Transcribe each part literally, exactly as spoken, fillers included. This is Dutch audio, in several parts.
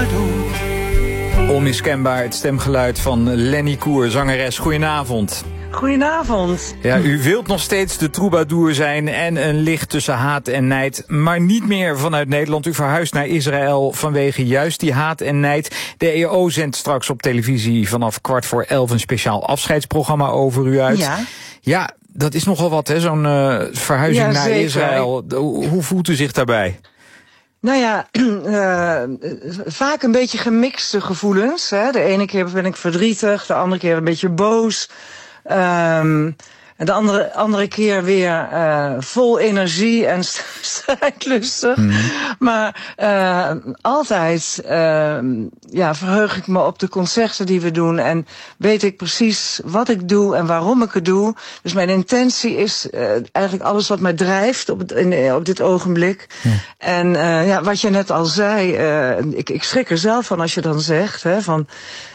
Onmiskenbaar het stemgeluid van Lenny Koer, zangeres. Goedenavond. Goedenavond. Ja, u wilt nog steeds de troubadour zijn en een licht tussen haat en nijd, maar niet meer vanuit Nederland. U verhuist naar Israël vanwege juist die haat en nijd. De E O zendt straks op televisie vanaf kwart voor elf een speciaal afscheidsprogramma over u uit. Ja. Ja, dat is nogal wat, hè, zo'n uh, verhuizing ja, naar zeker. Israël. Hoe voelt u zich daarbij? Nou ja, uh, vaak een beetje gemixte gevoelens. Hè. De ene keer ben ik verdrietig, de andere keer een beetje boos. Um, en de andere, andere keer weer uh, vol energie en strijdlustig. Mm. Maar uh, altijd uh, ja, verheug ik me op de concerten die we doen. En weet ik precies wat ik doe en waarom ik het doe. Dus mijn intentie is uh, eigenlijk alles wat mij drijft op, het, in, op dit ogenblik. Ja. En uh, ja, wat je net al zei, uh, ik, ik schrik er zelf van als je dan zegt, hè, van...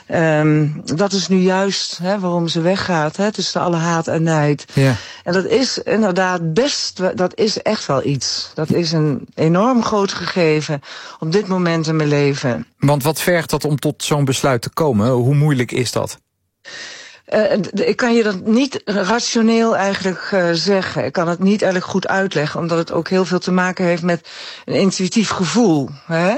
Um, dat is nu juist hè, waarom ze weggaat, hè, tussen alle haat en nijd. Ja. En dat is inderdaad best, dat is echt wel iets. Dat is een enorm groot gegeven op dit moment in mijn leven. Want wat vergt dat om tot zo'n besluit te komen? Hoe moeilijk is dat? Uh, ik kan je dat niet rationeel eigenlijk uh, zeggen. Ik kan het niet eigenlijk goed uitleggen, omdat het ook heel veel te maken heeft met een intuïtief gevoel. Hè?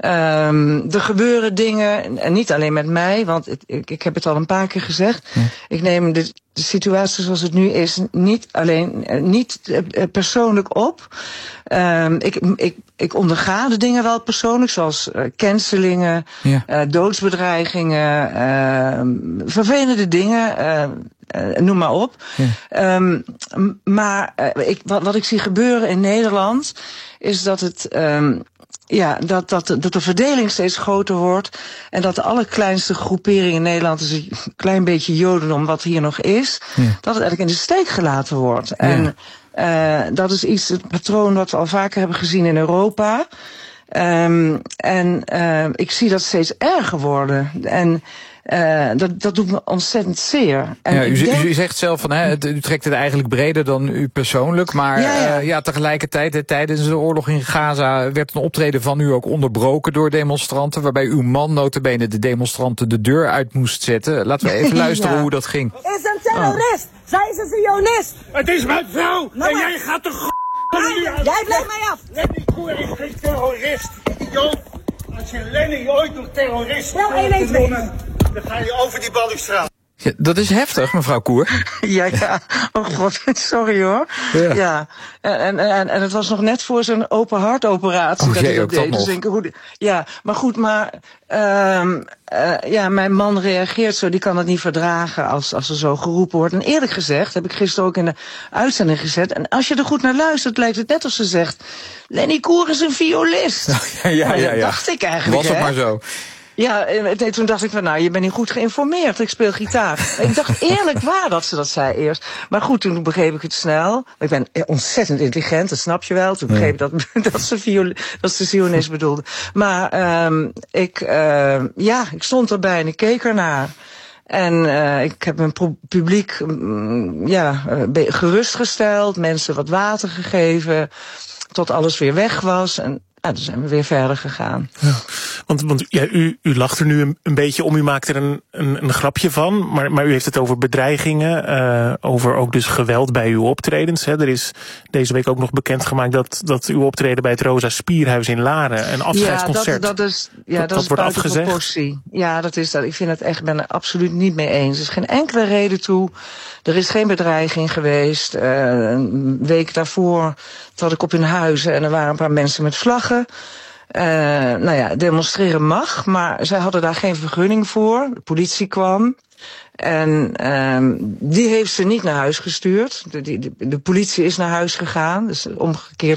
Um, er gebeuren dingen, en niet alleen met mij, want het, ik, ik heb het al een paar keer gezegd. Ja. Ik neem de, de situatie zoals het nu is niet alleen, niet uh, persoonlijk op. Um, ik, ik, ik onderga de dingen wel persoonlijk, zoals uh, cancelingen, ja. uh, doodsbedreigingen, uh, vervelende dingen. Uh, uh, noem maar op. Ja. Um, maar uh, ik, wat, wat ik zie gebeuren in Nederland is dat het um, ja, dat, dat, dat de verdeling steeds groter wordt en dat de allerkleinste groepering in Nederland, dus een klein beetje Jodendom wat hier nog is, ja. dat het eigenlijk in de steek gelaten wordt. Ja. En uh, dat is iets, het patroon wat we al vaker hebben gezien in Europa. Um, en uh, ik zie dat steeds erger worden. En Uh, dat, dat doet me ontzettend zeer. En ja, u, denk... u zegt zelf van, hè, u trekt het eigenlijk breder dan u persoonlijk. Maar ja, ja. Uh, ja, tegelijkertijd, hè, tijdens de oorlog in Gaza werd een optreden van u ook onderbroken door demonstranten. Waarbij uw man notabene de demonstranten de deur uit moest zetten. Laten we even luisteren ja. hoe dat ging. Is een terrorist! Oh. Zij is een zionist! Het is mijn vrouw! Nou, en jij gaat de g***! Jij blijft mij af! Lenny Koer is geen terrorist! Idioot! Als je Lenny ooit nog terrorist wil noemen, dan ga je over die balustrade. Ja, dat is heftig, mevrouw Koer. Ja, ja. Oh god, sorry hoor. Ja. ja. En, en, en het was nog net voor zo'n open hartoperatie oh, dat jee, hij dat deed. Dus denk ik, hoe, ja, maar goed, maar um, uh, ja, mijn man reageert zo, die kan het niet verdragen als, als er zo geroepen wordt. En eerlijk gezegd, heb ik gisteren ook in de uitzending gezet. En als je er goed naar luistert, lijkt het net als ze zegt, Lenny Koer is een violist. Ja, ja, ja, ja. Dat dacht ik eigenlijk. Was het hè? maar zo. Ja, nee, toen dacht ik van, nou, je bent niet goed geïnformeerd. Ik speel gitaar. Ik dacht eerlijk waar dat ze dat zei eerst. Maar goed, toen begreep ik het snel. Ik ben ontzettend intelligent, dat snap je wel. Toen begreep ik dat, dat ze viol, dat ze zionist bedoelde. Maar um, ik, uh, ja, ik stond erbij en ik keek ernaar. En uh, ik heb mijn publiek um, ja, uh, gerustgesteld, mensen wat water gegeven, tot alles weer weg was. En ja, toen zijn we weer verder gegaan. Ja, want want ja, u, u lacht er nu een, een beetje om, u maakt er een, een, een grapje van. Maar, maar u heeft het over bedreigingen, uh, over ook dus geweld bij uw optredens. Hè. Er is deze week ook nog bekendgemaakt dat, dat uw optreden bij het Rosa Spierhuis in Laren, een afscheidsconcert, ja, dat, dat is, ja, dat, dat, dat is wordt afgezegd. Proportie. Ja, dat is dat. Ik vind het echt, ben er absoluut niet mee eens. Er is geen enkele reden toe. Er is geen bedreiging geweest. Uh, een week daarvoor trad ik op in Huizen en er waren een paar mensen met vlaggen. Uh, nou ja, demonstreren mag, maar zij hadden daar geen vergunning voor. De politie kwam. En uh, die heeft ze niet naar huis gestuurd. De, de, de politie is naar huis gegaan. Dus omgekeerd.